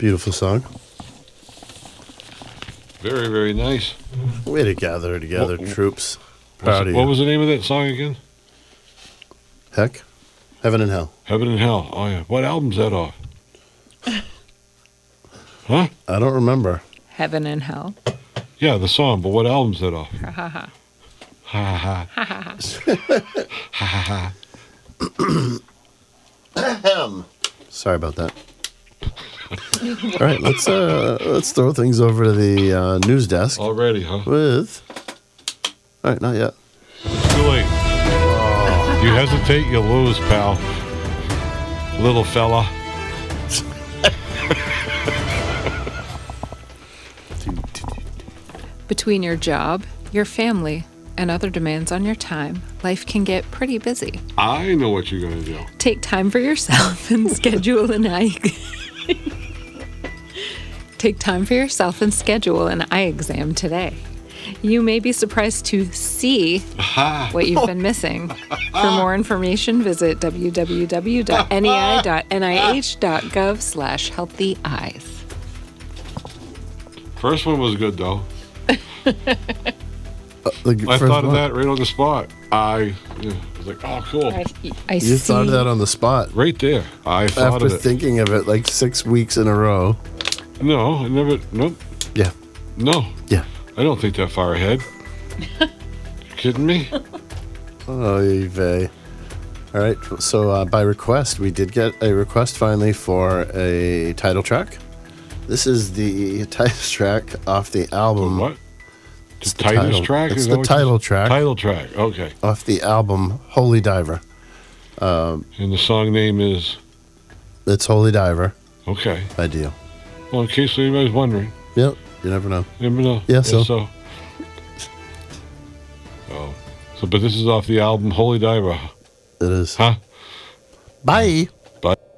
Beautiful song. Very, very nice. Way to gather together, troops. Proud of What you. was the name of that song again? Heck? Heaven and Hell. Heaven and Hell. Oh, yeah. What album's that off? Huh? I don't remember. Heaven and Hell. Yeah, the song, but what album's that off? Ha ha ha. Ha ha. Ha ha ha. Ha ha ha. Sorry about that. All right, let's throw things over to the news desk Already, huh? with. All right, not yet. It's too late. You hesitate, you lose, pal. Little fella. Between your job, your family, and other demands on your time, life can get pretty busy. I know what you're going to do. Take time for yourself and schedule an eye. Take time for yourself and schedule an eye exam today. You may be surprised to see what you've been missing. For more information, visit www.nei.nih.gov/healthy-eyes. First one was good, though. The I first thought of one. that right on the spot. I was like, oh, cool. I You see. thought of that on the spot Right there. I thought after of it. thinking of it like 6 weeks in a row. No, I never. Nope. Yeah, No. yeah. I don't think that far ahead. You kidding me? Oh, Yves. All right, so by request, we did get a request finally for a title track. This is the title track off the album. What? It's The Titus title. track? It's Is that the what you title said? track Title track. Okay. off the album Holy Diver. And the song name is. It's Holy Diver Okay. by Dio. Well, in case anybody's wondering, Yep, you never know. you never know. Yeah, so. Oh. But this is off the album Holy Diver. It is. Huh? Bye. But.